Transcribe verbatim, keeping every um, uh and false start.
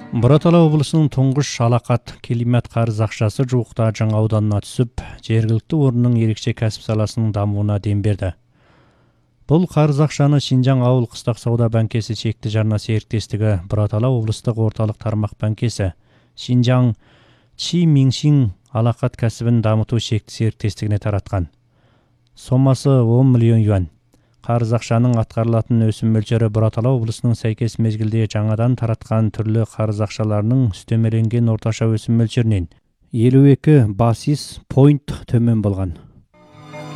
Бұратала облысының тұңғыш алақат келимат қарыз ақшасы жуықта жаңа ауданына түсіп, жергілікті орынның ерекше кәсіп саласының дамуына дем берді. Бұл қарыз ақшаны Шинжаң ауыл қыстақ сауда банкесі шекті жарна серіктестігі Бұратала облыстық орталық тармақ банкесі Шинжаң Чи Миншин алақат кәсібін дамыту шекті серіктестігіне таратқан. Сомасы он миллион юань. Қарыз ақшаның атқарылатын өсім мөлшері Бұратала облысының сәйкес мезгілде жаңадан таратқан түрлі қарыз ақшаларының үстемеленген орташа өсім мөлшерінен елу екі басис пойнт төмен болған.